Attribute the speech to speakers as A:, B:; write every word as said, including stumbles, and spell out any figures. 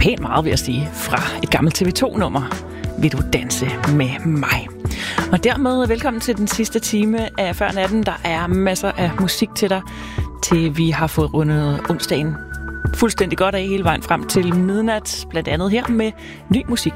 A: pænt meget, vil jeg sige, fra et gammelt T V to-nummer. Vil du danse med mig? Og dermed velkommen til den sidste time af Før Natten. Der er masser af musik til dig, til vi har fået rundet onsdagen fuldstændig godt af hele vejen frem til midnat. Blandt andet her med ny musik